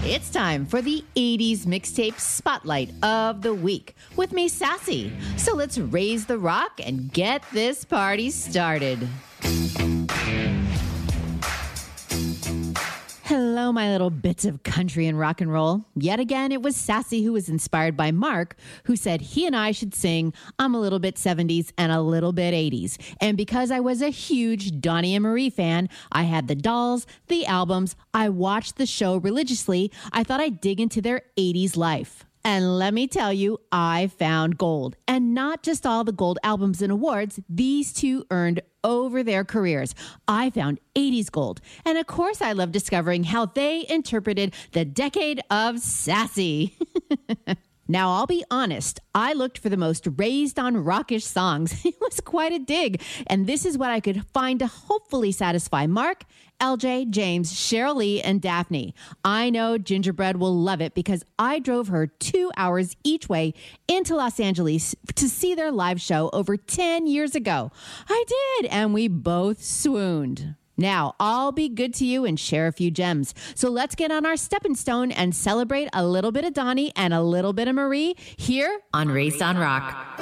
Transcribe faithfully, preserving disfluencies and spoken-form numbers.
It's time for the eighties Mixtape Spotlight of the Week with me, Sassy. So let's raise the rock and get this party started. Hello, my little bits of country and rock and roll. Yet again, it was Sassy who was inspired by Mark, who said he and I should sing I'm a little bit seventies and a little bit eighties. And because I was a huge Donnie and Marie fan, I had the dolls, the albums, I watched the show religiously. I thought I'd dig into their eighties life. And let me tell you, I found gold. And not just all the gold albums and awards, these two earned over their careers. I found eighties gold. And of course, I love discovering how they interpreted the decade of Sassy. Now, I'll be honest, I looked for the most raised on rockish songs. It was quite a dig. And this is what I could find to hopefully satisfy Mark, L J, James, Cheryl Lee, and Daphne. I know Gingerbread will love it because I drove her two hours each way into Los Angeles to see their live show over ten years ago. I did, and we both swooned. Now, I'll be good to you and share a few gems. So let's get on our stepping stone and celebrate a little bit of Donnie and a little bit of Marie here on Raised on Rock.